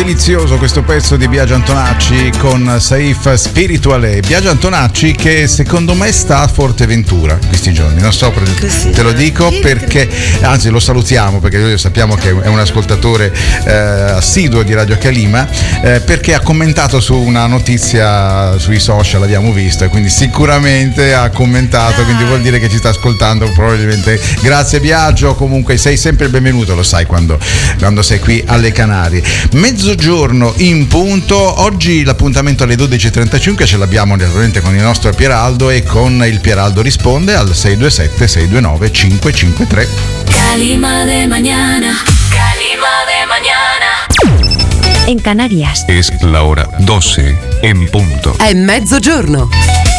delizioso questo pezzo di Biagio Antonacci con Saif Spirituale. Biagio Antonacci che secondo me sta a Forteventura questi giorni, non so, te lo dico perché, anzi lo salutiamo perché noi sappiamo che è un ascoltatore assiduo di Radio Calima, perché ha commentato su una notizia sui social, l'abbiamo visto, e quindi sicuramente ha commentato, quindi vuol dire che ci sta ascoltando probabilmente. Grazie Biagio, comunque sei sempre il benvenuto, lo sai quando sei qui alle Canarie. Mezzogiorno in punto, oggi l'appuntamento alle 12.35 ce l'abbiamo naturalmente con il nostro Pieraldo, e con il Pieraldo risponde al 627 629 553. Calima de mañana, Calima de mañana. En Canarias es la hora 12 en punto. È mezzogiorno.